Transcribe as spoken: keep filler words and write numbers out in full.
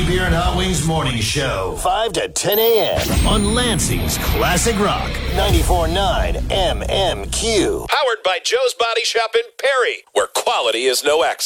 Beer and Hot Wings Morning Show. five to ten a.m. on Lansing's Classic Rock. ninety-four point nine M M Q. Powered by Joe's Body Shop in Perry, where quality is no X.